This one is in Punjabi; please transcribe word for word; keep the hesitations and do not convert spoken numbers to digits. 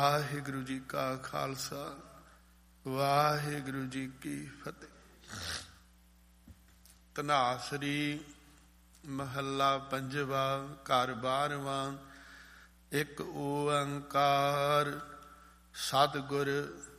ਵਾਹਿਗੁਰੂ ਜੀ ਕਾ ਖਾਲਸਾ, ਵਾਹਿਗੁਰੂ ਜੀ ਕੀ ਫਤਿਹ। ਧਨਾਸਰੀ ਮਹੱਲਾ ਪੰਜਵਾ, ਘਰ ਬਾਰਵਾਂ। ਇੱਕ ਓੰਕਾਰ ਸਤਿਗੁਰ